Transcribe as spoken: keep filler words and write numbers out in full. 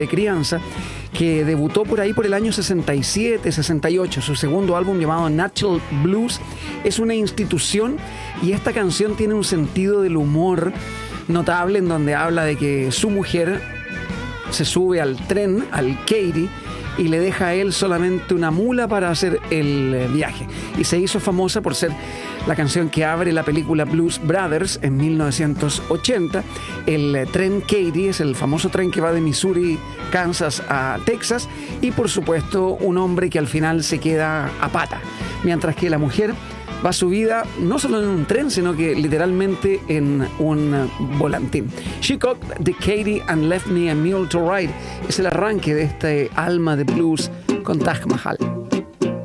de crianza, que debutó por ahí por el año sesenta y siete, sesenta y ocho. Su segundo álbum, llamado Natural Blues, es una institución, y esta canción tiene un sentido del humor notable, en donde habla de que su mujer se sube al tren, al Katy, y le deja a él solamente una mula para hacer el viaje. Y se hizo famosa por ser la canción que abre la película Blues Brothers en mil novecientos ochenta. El tren Katy es el famoso tren que va de Missouri, Kansas a Texas, y por supuesto un hombre que al final se queda a pata, mientras que la mujer va subida no solo en un tren, sino que literalmente en un volantín. She Caught the Katy and Left Me a Mule to Ride es el arranque de este alma de blues con Taj Mahal.